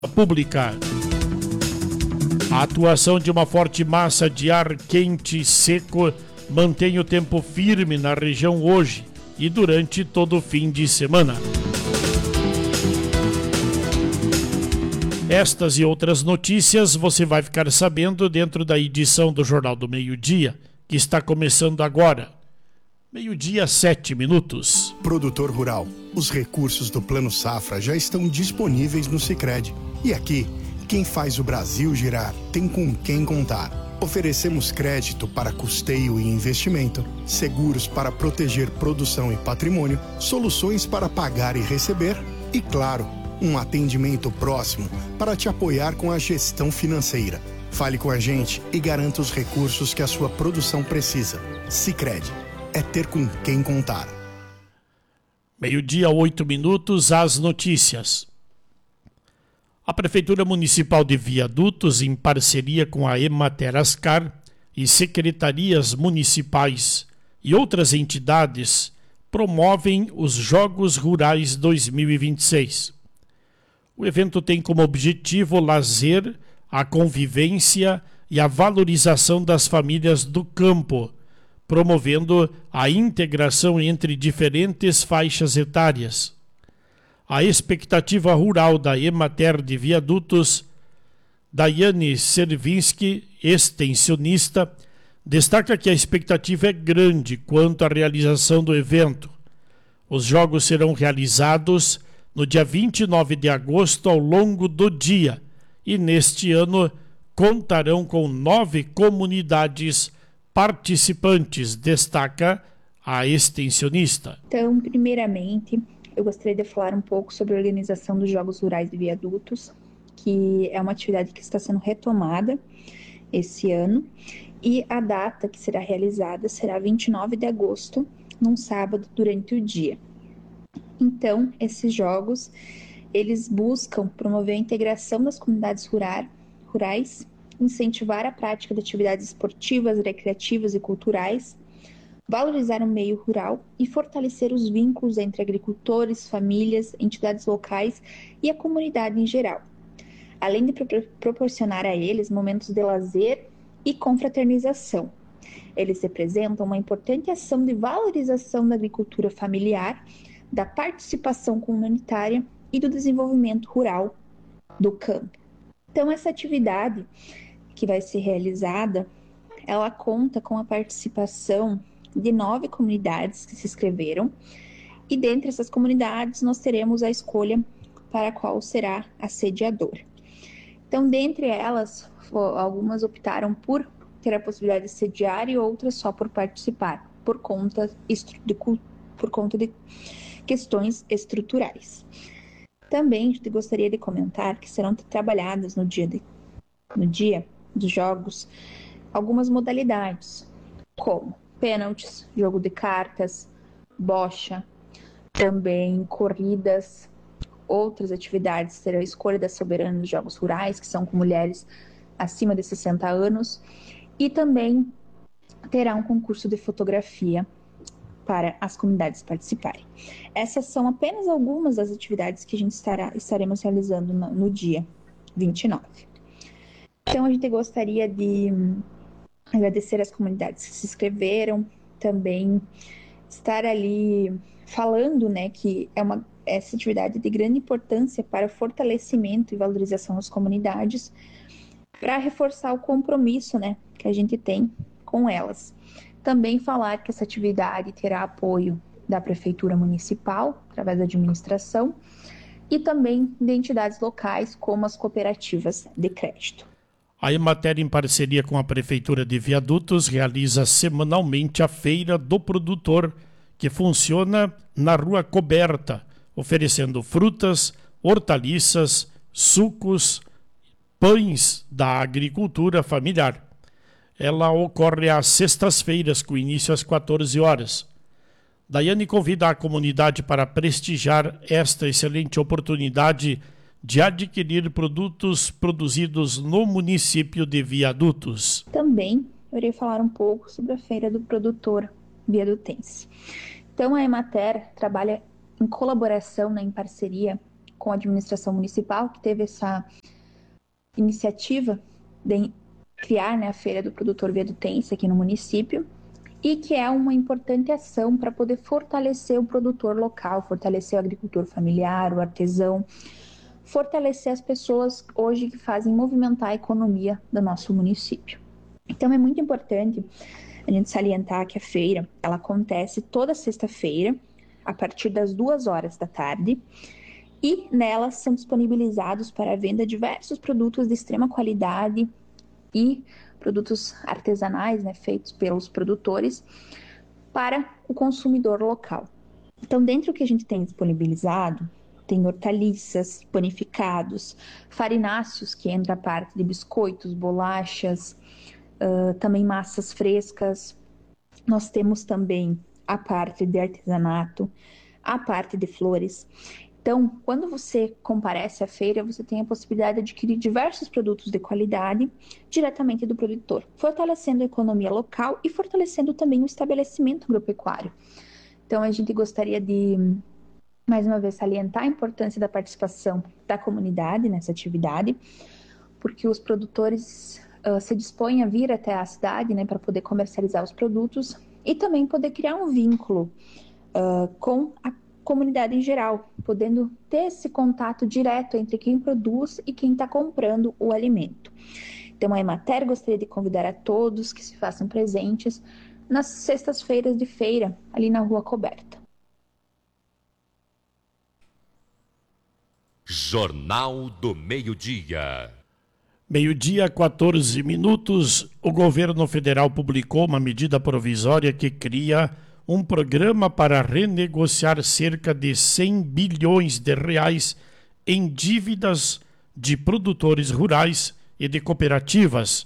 pública. A atuação de uma forte massa de ar quente e seco mantém o tempo firme na região hoje e durante todo o fim de semana. Estas e outras notícias você vai ficar sabendo dentro da edição do Jornal do Meio-Dia, que está começando agora. 12:07. Produtor rural, os recursos do Plano Safra já estão disponíveis no Sicredi. E aqui, quem faz o Brasil girar tem com quem contar. Oferecemos crédito para custeio e investimento, seguros para proteger produção e patrimônio, soluções para pagar e receber e, claro, um atendimento próximo para te apoiar com a gestão financeira. Fale com a gente e garanta os recursos que a sua produção precisa. Sicredi, é ter com quem contar. 12:08, as notícias. A Prefeitura Municipal de Viadutos, em parceria com a Emater Ascar e secretarias municipais e outras entidades, promovem os Jogos Rurais 2026. O evento tem como objetivo o lazer, a convivência e a valorização das famílias do campo, promovendo a integração entre diferentes faixas etárias. A expectativa rural da Emater de Viadutos, Daiane Servinski, extensionista, destaca que a expectativa é grande quanto à realização do evento. Os jogos serão realizados no dia 29 de agosto ao longo do dia e neste ano contarão com 9 comunidades participantes, destaca a extensionista. Então, primeiramente, eu gostaria de falar um pouco sobre a organização dos Jogos Rurais de Viadutos, que é uma atividade que está sendo retomada esse ano, e a data que será realizada será 29 de agosto, num sábado, durante o dia. Então, esses jogos, eles buscam promover a integração das comunidades rurais, incentivar a prática de atividades esportivas, recreativas e culturais, valorizar o meio rural e fortalecer os vínculos entre agricultores, famílias, entidades locais e a comunidade em geral, além de proporcionar a eles momentos de lazer e confraternização. Eles representam uma importante ação de valorização da agricultura familiar, da participação comunitária e do desenvolvimento rural do campo. Então, essa atividade que vai ser realizada, ela conta com a participação de 9 comunidades que se inscreveram, e dentre essas comunidades nós teremos a escolha para qual será a sediador. Então, dentre elas, algumas optaram por ter a possibilidade de sediar e outras só por participar, por conta de questões estruturais. Também gostaria de comentar que serão trabalhadas no dia dos jogos algumas modalidades, como pênaltis, jogo de cartas, bocha, também corridas, outras atividades terão a escolha da soberana dos Jogos Rurais, que são com mulheres acima de 60 anos, e também terá um concurso de fotografia para as comunidades participarem. Essas são apenas algumas das atividades que a gente estaremos realizando no dia 29. Então, a gente gostaria de agradecer as comunidades que se inscreveram, também estar ali falando, né, que essa atividade de grande importância para o fortalecimento e valorização das comunidades, para reforçar o compromisso, né, que a gente tem com elas. Também falar que essa atividade terá apoio da Prefeitura Municipal, através da administração, e também de entidades locais, como as cooperativas de crédito. A Emater, em parceria com a Prefeitura de Viadutos, realiza semanalmente a Feira do Produtor, que funciona na Rua Coberta, oferecendo frutas, hortaliças, sucos, pães da agricultura familiar. Ela ocorre às sextas-feiras, com início às 14 horas. Daiane convida a comunidade para prestigiar esta excelente oportunidade de adquirir produtos produzidos no município de Viadutos. Também eu irei falar um pouco sobre a Feira do Produtor Viadutense. Então, a Emater trabalha em colaboração, em parceria com a administração municipal, que teve essa iniciativa de criar, né, a Feira do Produtor Viadutense aqui no município, e que é uma importante ação para poder fortalecer o produtor local, fortalecer o agricultor familiar, o artesão, fortalecer as pessoas hoje que fazem movimentar a economia do nosso município. Então é muito importante a gente salientar que a feira ela acontece toda sexta-feira, a partir das 2 horas da tarde, e nelas são disponibilizados para a venda diversos produtos de extrema qualidade e produtos artesanais, né, feitos pelos produtores para o consumidor local. Então, dentro do que a gente tem disponibilizado, tem hortaliças, panificados, farináceos, que entra a parte de biscoitos, bolachas, também massas frescas. Nós temos também a parte de artesanato, a parte de flores. Então, quando você comparece à feira, você tem a possibilidade de adquirir diversos produtos de qualidade diretamente do produtor, fortalecendo a economia local e fortalecendo também o estabelecimento agropecuário. Então, a gente gostaria de, mais uma vez, salientar a importância da participação da comunidade nessa atividade, porque os produtores se dispõem a vir até a cidade, né, para poder comercializar os produtos e também poder criar um vínculo com a comunidade em geral, podendo ter esse contato direto entre quem produz e quem está comprando o alimento. Então, a Emater gostaria de convidar a todos que se façam presentes nas sextas-feiras de feira, ali na Rua Coberta. Jornal do Meio-Dia. Meio-dia, 14 minutos. O governo federal publicou uma medida provisória que cria um programa para renegociar cerca de 100 bilhões de reais em dívidas de produtores rurais e de cooperativas.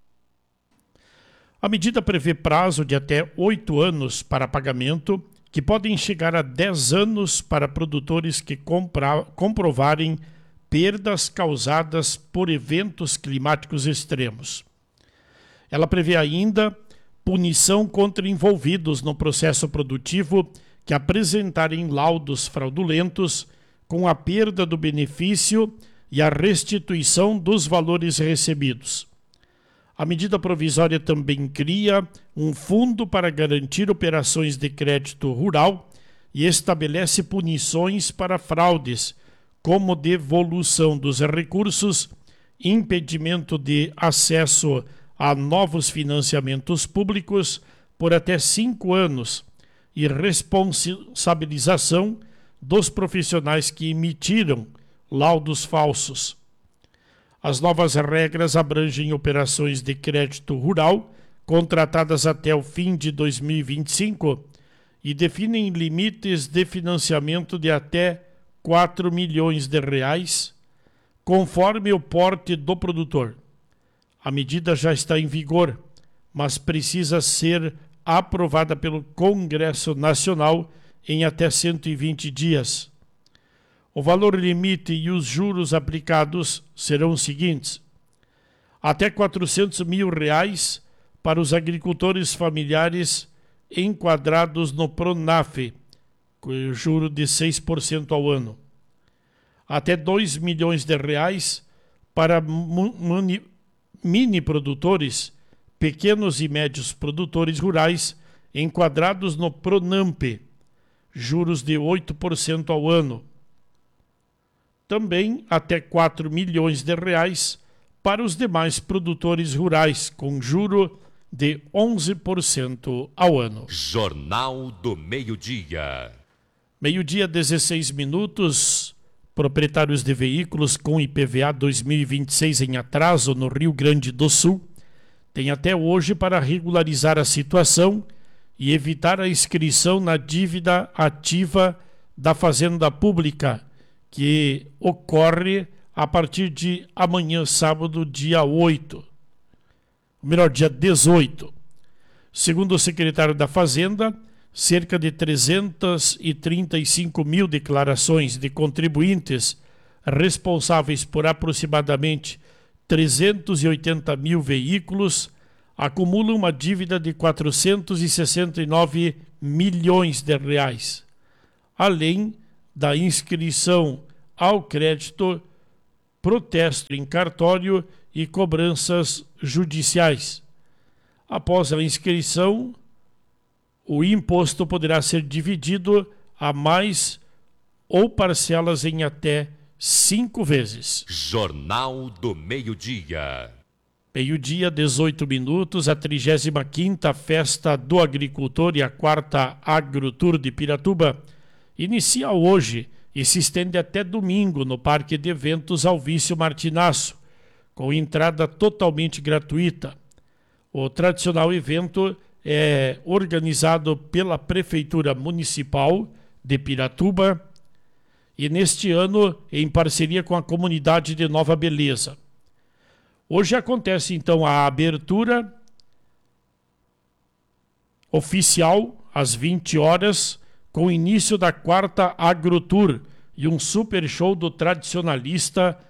A medida prevê prazo de até 8 anos para pagamento, que podem chegar a 10 anos para produtores que comprovarem perdas causadas por eventos climáticos extremos. Ela prevê ainda punição contra envolvidos no processo produtivo que apresentarem laudos fraudulentos, com a perda do benefício e a restituição dos valores recebidos. A medida provisória também cria um fundo para garantir operações de crédito rural e estabelece punições para fraudes, como devolução dos recursos, impedimento de acesso a novos financiamentos públicos por até 5 anos e responsabilização dos profissionais que emitiram laudos falsos. As novas regras abrangem operações de crédito rural contratadas até o fim de 2025 e definem limites de financiamento de até 4 milhões de reais, conforme o porte do produtor. A medida já está em vigor, mas precisa ser aprovada pelo Congresso Nacional em até 120 dias. O valor limite e os juros aplicados serão os seguintes: até R$400 mil para os agricultores familiares enquadrados no PRONAF, com juro de 6% ao ano. Até R$2 milhões para mini produtores, pequenos e médios produtores rurais enquadrados no PRONAMP, juros de 8% ao ano. Também até R$4 milhões para os demais produtores rurais, com juro de 11% ao ano. Jornal do Meio-Dia. Meio-dia, 16 minutos. Proprietários de veículos com IPVA 2026 em atraso no Rio Grande do Sul têm até hoje para regularizar a situação e evitar a inscrição na dívida ativa da Fazenda Pública, que ocorre a partir de amanhã, sábado, dia 18. Segundo o secretário da Fazenda, cerca de 335 mil declarações de contribuintes responsáveis por aproximadamente 380 mil veículos acumulam uma dívida de 469 milhões de reais, além da inscrição ao crédito, protesto em cartório e cobranças judiciais. Após a inscrição, o imposto poderá ser dividido a mais ou parcelas em até 5 vezes. Jornal do Meio-Dia. Meio-dia, 18 minutos, a 35ª Festa do Agricultor e a 4ª Agrotour de Piratuba inicia hoje e se estende até domingo no Parque de Eventos Alvício Martinasso, com entrada totalmente gratuita. O tradicional evento é organizado pela Prefeitura Municipal de Piratuba e neste ano em parceria com a comunidade de Nova Beleza. Hoje acontece então a abertura oficial às 20 horas, com o início da 4ª Agrotour e um super show do tradicionalista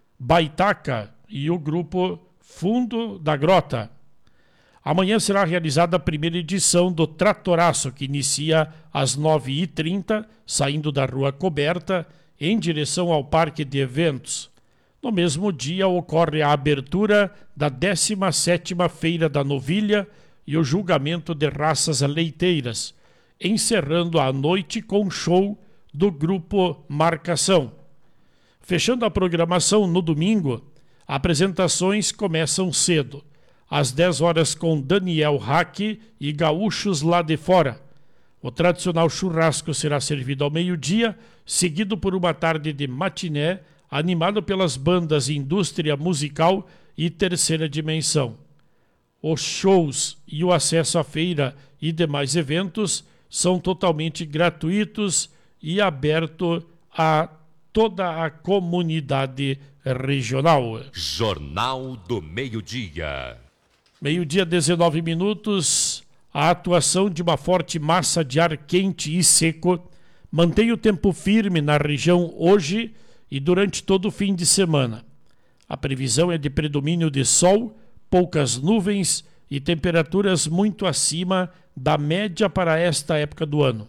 Baitaca e o grupo Fundo da Grota. Amanhã será realizada a primeira edição do Tratoraço, que inicia às 9h30, saindo da Rua Coberta, em direção ao Parque de Eventos. No mesmo dia ocorre a abertura da 17ª Feira da Novilha e o julgamento de raças leiteiras, encerrando a noite com show do grupo Marcação. Fechando a programação no domingo, apresentações começam cedo, às 10 horas com Daniel Hack e Gaúchos lá de Fora. O tradicional churrasco será servido ao meio-dia, seguido por uma tarde de matiné, animado pelas bandas Indústria Musical e Terceira Dimensão. Os shows e o acesso à feira e demais eventos são totalmente gratuitos e aberto a toda a comunidade regional. Jornal do Meio-Dia. Meio-dia, 19 minutos. A atuação de uma forte massa de ar quente e seco mantém o tempo firme na região hoje e durante todo o fim de semana. A previsão é de predomínio de sol, poucas nuvens e temperaturas muito acima da média para esta época do ano.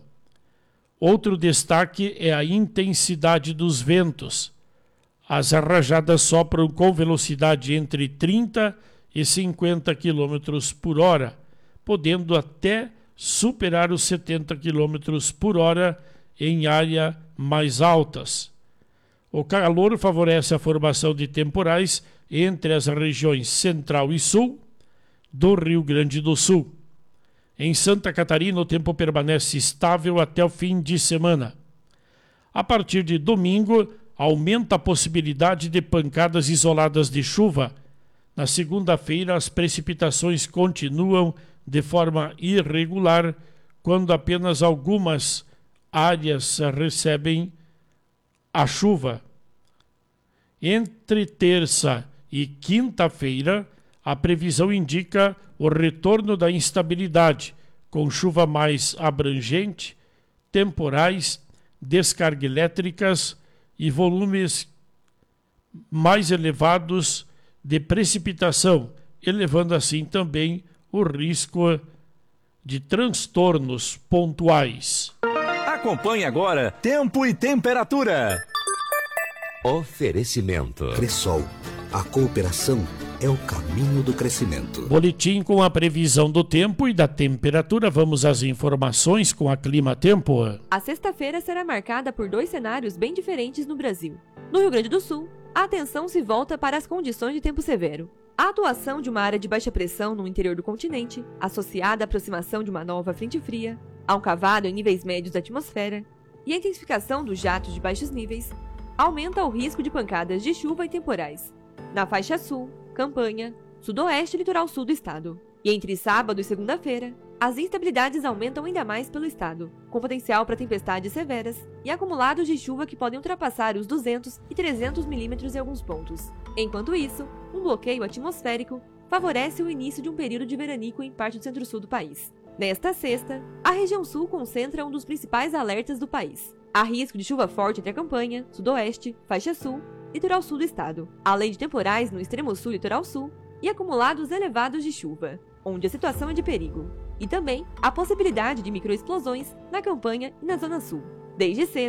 Outro destaque é a intensidade dos ventos. As rajadas sopram com velocidade entre 30 e 50 km por hora, podendo até superar os 70 km por hora em áreas mais altas. O calor favorece a formação de temporais entre as regiões central e sul do Rio Grande do Sul. Em Santa Catarina, o tempo permanece estável até o fim de semana. A partir de domingo, aumenta a possibilidade de pancadas isoladas de chuva. Na segunda-feira, as precipitações continuam de forma irregular, quando apenas algumas áreas recebem a chuva. Entre terça e quinta-feira, a previsão indica o retorno da instabilidade, com chuva mais abrangente, temporais, descargas elétricas e volumes mais elevados de precipitação, elevando assim também o risco de transtornos pontuais. Acompanhe agora Tempo e Temperatura. Oferecimento. Cressol, a cooperação é o caminho do crescimento. Boletim com a previsão do tempo e da temperatura. Vamos às informações com a Clima Tempo. A sexta-feira será marcada por 2 cenários bem diferentes no Brasil. No Rio Grande do Sul, a atenção se volta para as condições de tempo severo. A atuação de uma área de baixa pressão no interior do continente, associada à aproximação de uma nova frente fria, a um cavado em níveis médios da atmosfera e a intensificação dos jatos de baixos níveis, aumenta o risco de pancadas de chuva e temporais na faixa sul, Campanha, sudoeste e litoral sul do estado. E entre sábado e segunda-feira, as instabilidades aumentam ainda mais pelo estado, com potencial para tempestades severas e acumulados de chuva que podem ultrapassar os 200 e 300 milímetros em alguns pontos. Enquanto isso, um bloqueio atmosférico favorece o início de um período de veranico em parte do centro-sul do país. Nesta sexta, a região sul concentra um dos principais alertas do país. Há risco de chuva forte entre a Campanha, sudoeste, faixa sul e litoral sul do estado, além de temporais no extremo sul e litoral sul e acumulados elevados de chuva, onde a situação é de perigo. E também a possibilidade de microexplosões na Campanha e na zona sul. Desde cedo,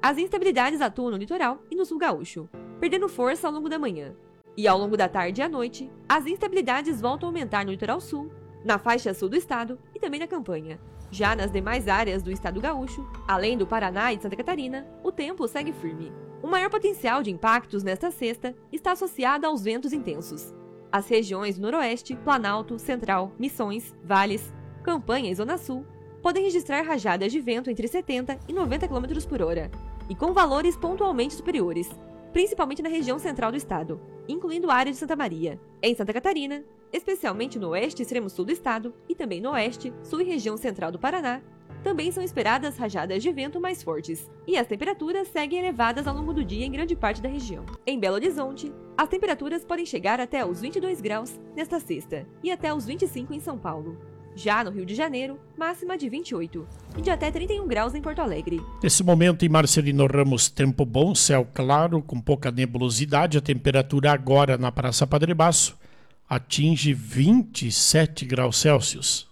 As instabilidades atuam no litoral e no sul gaúcho, perdendo força ao longo da manhã. E ao longo da tarde e à noite, as instabilidades voltam a aumentar no litoral sul, na faixa sul do estado e também na campanha. Já nas demais áreas do estado gaúcho, além do Paraná e de Santa Catarina, o tempo segue firme. O maior potencial de impactos nesta sexta está associado aos ventos intensos. As regiões do Noroeste, Planalto, Central, Missões, Vales, Campanha e Zona Sul podem registrar rajadas de vento entre 70 e 90 km por hora, e com valores pontualmente superiores, principalmente na região central do estado, incluindo a área de Santa Maria. Em Santa Catarina, especialmente no oeste e extremo sul do estado, e também no oeste, sul e região central do Paraná, também são esperadas rajadas de vento mais fortes, e as temperaturas seguem elevadas ao longo do dia em grande parte da região. Em Belo Horizonte, as temperaturas podem chegar até os 22 graus nesta sexta, e até os 25 em São Paulo. Já no Rio de Janeiro, máxima de 28 e de até 31 graus em Porto Alegre. Nesse momento em Marcelino Ramos, tempo bom, céu claro, com pouca nebulosidade. A temperatura agora na Praça Padre Basso atinge 27 graus Celsius.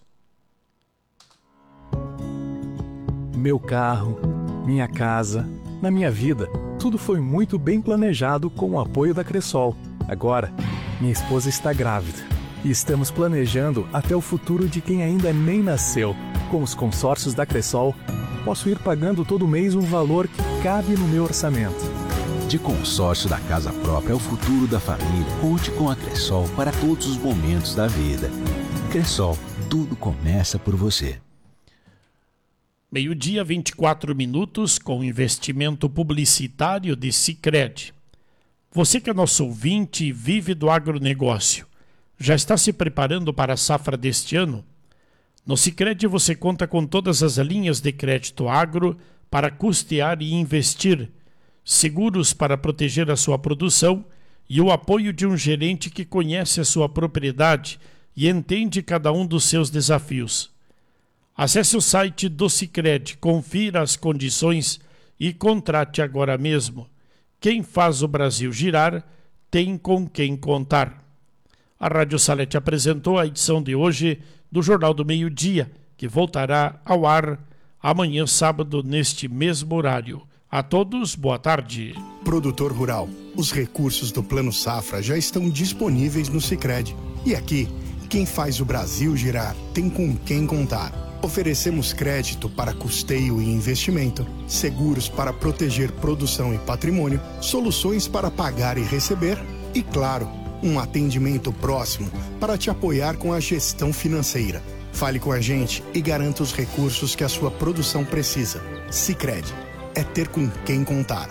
Meu carro, minha casa, na minha vida, tudo foi muito bem planejado com o apoio da Cressol. Agora, minha esposa está grávida. E estamos planejando até o futuro de quem ainda nem nasceu. Com os consórcios da Cressol, posso ir pagando todo mês um valor que cabe no meu orçamento. De consórcio da casa própria ao futuro da família, conte com a Cressol para todos os momentos da vida. Cressol, tudo começa por você. Meio-dia, 24 minutos, com investimento publicitário de Sicredi. Você que é nosso ouvinte e vive do agronegócio, já está se preparando para a safra deste ano? No Sicredi você conta com todas as linhas de crédito agro para custear e investir, seguros para proteger a sua produção e o apoio de um gerente que conhece a sua propriedade e entende cada um dos seus desafios. Acesse o site do Sicredi, confira as condições e contrate agora mesmo. Quem faz o Brasil girar tem com quem contar. A Rádio Salete apresentou a edição de hoje do Jornal do Meio-Dia, que voltará ao ar amanhã, sábado, neste mesmo horário. A todos, boa tarde. Produtor rural, os recursos do Plano Safra já estão disponíveis no Sicredi. E aqui, quem faz o Brasil girar tem com quem contar. Oferecemos crédito para custeio e investimento, seguros para proteger produção e patrimônio, soluções para pagar e receber e, claro, um atendimento próximo para te apoiar com a gestão financeira. Fale com a gente e garanta os recursos que a sua produção precisa. Sicredi, é ter com quem contar.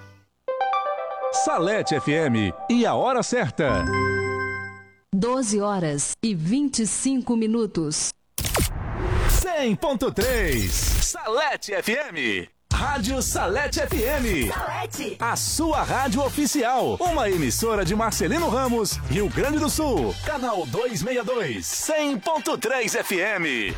Salete FM e a hora certa. 12 horas e 25 minutos. 100.3 Salete FM. Rádio Salete FM. Salete. A sua rádio oficial. Uma emissora de Marcelino Ramos, Rio Grande do Sul. Canal 262. 100.3 FM.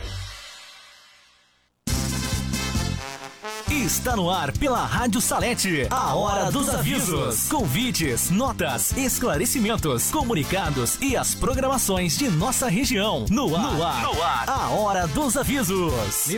Está no ar pela Rádio Salete, a Hora dos Avisos. Convites, notas, esclarecimentos, comunicados e as programações de nossa região. No ar, a Hora dos Avisos.